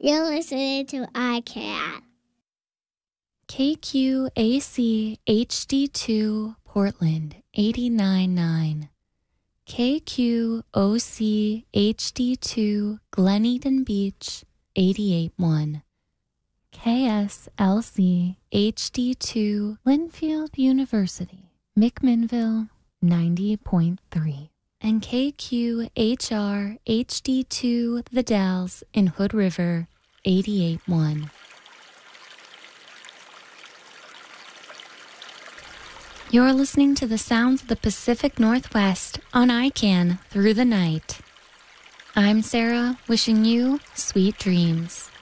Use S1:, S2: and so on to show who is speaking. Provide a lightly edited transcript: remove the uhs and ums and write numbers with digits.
S1: You're listening to iCat.
S2: KQAC HD2 Portland 89.9. KQOC HD2 Glen Eden Beach 88.1. KSLC HD2 Linfield University McMinnville 90.3. And KQHR HD2 The Dalles in Hood River 88.1. You're listening to the sounds of the Pacific Northwest on ICANN through the night. I'm Sarah, wishing you sweet dreams.